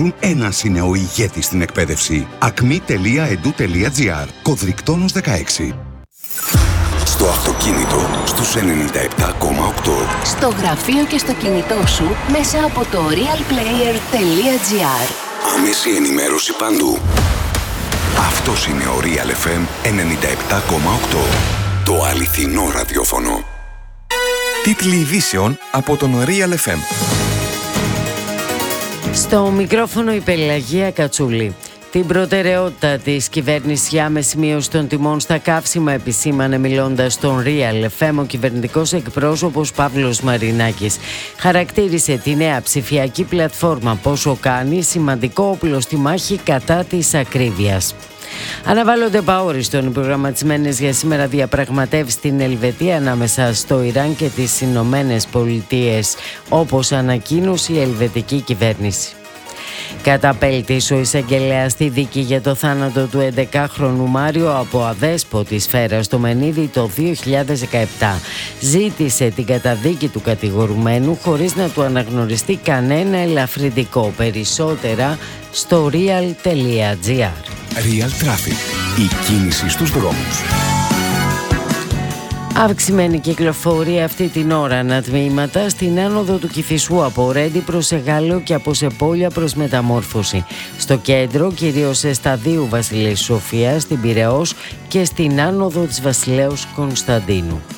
γνωρίζουν, ένας είναι ο ηγέτης στην εκπαίδευση. acme.edu.gr, κωδρικτόνος 16. Στο αυτοκίνητο, στους 97,8. Στο γραφείο και στο κινητό σου, μέσα από το realplayer.gr. Άμεση ενημέρωση παντού. Αυτός είναι ο Real FM 97,8. Το αληθινό ραδιόφωνο. Τίτλοι ειδήσεων από τον Real FM. Στο μικρόφωνο η Πελαγία Κατσούλη. Την προτεραιότητα της κυβέρνησης για άμεση μείωση των τιμών στα καύσιμα επισήμανε μιλώντας στον Real FM ο κυβερνητικός εκπρόσωπος Παύλος Μαρινάκης. Χαρακτήρισε τη νέα ψηφιακή πλατφόρμα πόσο κάνει σημαντικό όπλο στη μάχη κατά της ακρίβειας. Αναβάλλονται επαόριστον οι προγραμματισμένες για σήμερα διαπραγματεύσεις στην Ελβετία ανάμεσα στο Ιράν και τις Ηνωμένες Πολιτείες, όπως ανακοίνωσε η ελβετική κυβέρνηση. Καταπέλτης ο εισαγγελέας στη δίκη για το θάνατο του 11χρονου Μάριο από αδέσποτη σφαίρα στο Μενίδη το 2017. Ζήτησε την καταδίκη του κατηγορουμένου χωρίς να του αναγνωριστεί κανένα ελαφρυντικό. Περισσότερα στο real.gr. Real Traffic. Η κίνηση στους δρόμους. Αυξημένη κυκλοφορία αυτή την ώρα ανατμήματα στην άνοδο του Κηφισού από Ρέντι προς Εγάλεο και από Σεπόλια προς Μεταμόρφωση. Στο κέντρο, κυρίως σε σταδίου Βασιλής Σοφίας, στην Πειραιώς και στην άνοδο της Βασιλέως Κωνσταντίνου.